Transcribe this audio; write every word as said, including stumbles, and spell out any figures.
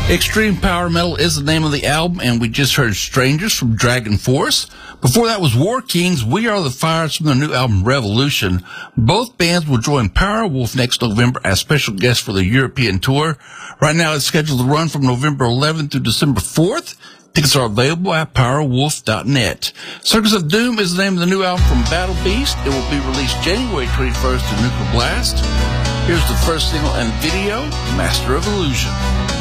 Extreme Power Metal is the name of the album, and we just heard Strangers from Dragon Force. Before that was War Kings, We Are the Fires from their new album Revolution. Both bands will join Powerwolf next November as special guests for the European tour. Right now it's scheduled to run from November eleventh through December fourth. Tickets are available at powerwolf dot net. Circus of Doom is the name of the new album from Battle Beast. It will be released January twenty-first to Nuclear Blast. Here's the first single and video, Master of Illusion.